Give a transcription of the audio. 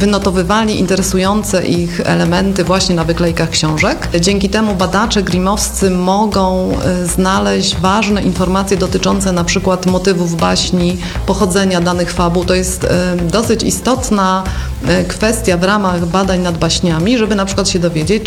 wynotowywali interesujące ich elementy właśnie na wyklejkach książek. Dzięki temu badacze grimmowscy mogą znaleźć ważne informacje dotyczące na przykład motywów baśni, pochodzenia danych fabuł. To jest dosyć istotna kwestia w ramach badań nad baśniami, żeby na przykład się dowiedzieć,